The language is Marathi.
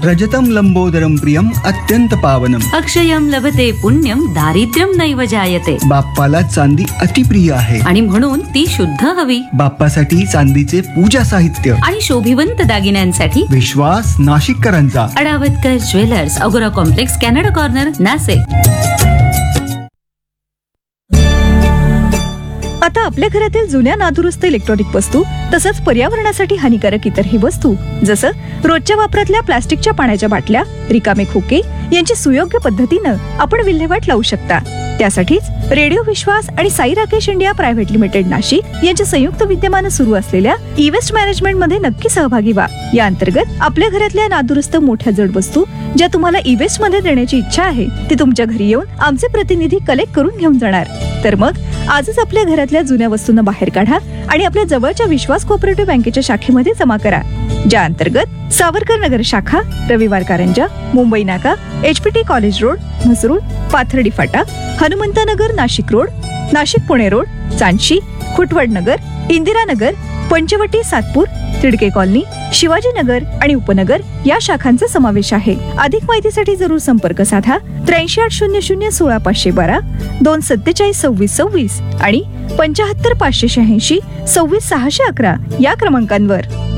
रजतं लंबोदरं प्रियम अत्यंत पावनम. अक्षयम लभते पुण्यम दारिद्र्यम नैव जायते. बाप्पाला चांदी अतिप्रिय आहे आणि म्हणून ती शुद्ध हवी. बाप्पासाठी चांदीचे पूजा साहित्य आणि शोभिवंत दागिन्यांसाठी विश्वास नाशिककरांचा. अडावतकर ज्वेलर्स, अगोरा कॉम्प्लेक्स, कॅनडा कॉर्नर, नाशिक. आता आपल्या घरातील जुन्या नादुरुस्त इलेक्ट्रॉनिक वस्तू तसंच पर्यावरणासाठी हानिकारक इतरही वस्तू जसं रोजच्या वापरातल्या प्लास्टिकच्या पाण्याच्या बाटल्या, रिकामे खोके यांची सुयोग्य पद्धतीनं आपण विल्हेवाट लावू शकता. त्यासाठीच रेडिओ विश्वास आणि Sai Rakesh India private limited Nashik यांच्या संयुक्त विद्यमानं सुरू असलेल्या ई वेस्ट मॅनेजमेंट मध्ये नक्की सहभागी व्हा. या अंतर्गत आपल्या घरातल्या नादुरुस्त मोठ्या जड वस्तू ज्या तुम्हाला ई वेस्ट मध्ये देण्याची इच्छा आहे ती तुमच्या घरी येऊन आमचे प्रतिनिधी कलेक्ट करून घेऊन जाणार. तर मग आजच आपल्या घरातल्या जुन्या वस्तूंना बाहेर काढा आणि आपल्या जवळच्या विश्वास कोऑपरेटिव्ह बँकेच्या शाखेमध्ये जमा करा. ज्या अंतर्गत सावरकर नगर शाखा, रविवार कारंजा, मुंबई नाका, HPT college road, Mhasrul, Pathardi Phata, Hanumantnagar Nashik road, Nashik Pune road, चांदशी, Khutwad नगर, इंदिरानगर, पंचवटी सातपूर, तिडके कॉलनी, शिवाजीनगर आणि उपनगर या शाखांचा समावेश आहे. अधिक माहितीसाठी जरूर संपर्क साधा 8380016512, 2472626 आणि 75 586 26 611 या क्रमांकांवर.